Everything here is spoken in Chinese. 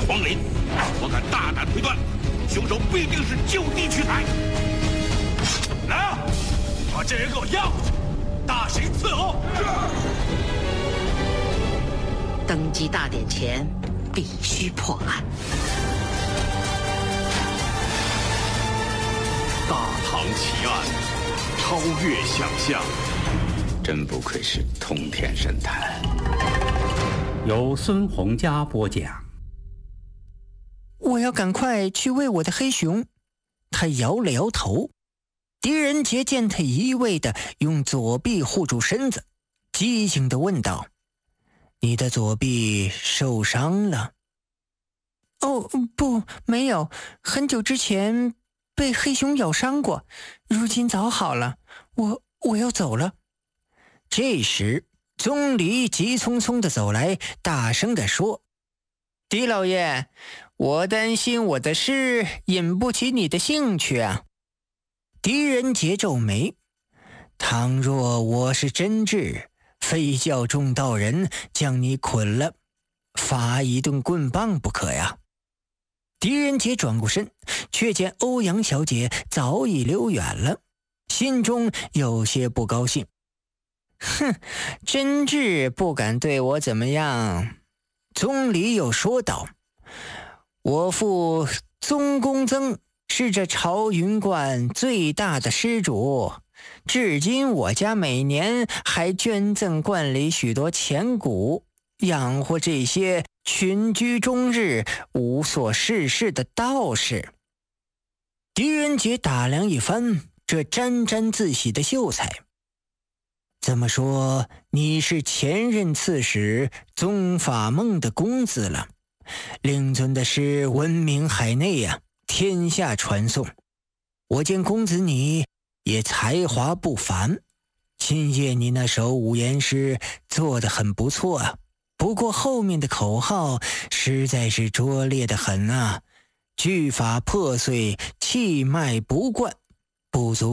皇陵，我敢大胆推断，凶手必定是就地取材。来啊，把这人给我押回去，大刑伺候。 登基大典前必须破案。 大唐奇案，超越想象。 真不愧是通天神探。 由孙洪佳播讲。 我要赶快去喂我的黑熊。他摇了摇头。狄仁杰见他一味地用左臂护住身子，机警地问道：你的左臂受伤了？哦，不，没有，很久之前被黑熊咬伤过，如今早好了，我要走了。这时宗离急匆匆地走来，大声地说：狄老爷，我担心我的诗引不起你的兴趣啊。狄仁杰皱眉：倘若我是真挚，非叫众道人将你捆了，罚一顿棍棒不可呀。狄仁杰转过身，却见欧阳小姐早已溜远了，心中有些不高兴。哼，真挚不敢对我怎么样。宗离又说道：我父宗公曾是这朝云观最大的施主，至今我家每年还捐赠观里许多钱谷，养活这些群居终日无所事事的道士。狄仁杰打量一番这沾沾自喜的秀才。这么说，你是前任刺史宗法梦的公子了，令尊的诗闻名海内呀，天下传颂。我见公子你也才华不凡，今夜你那首五言诗做得很不错啊，不过后面的口号实在是拙劣得很啊，句法破碎，气脉不贯，不足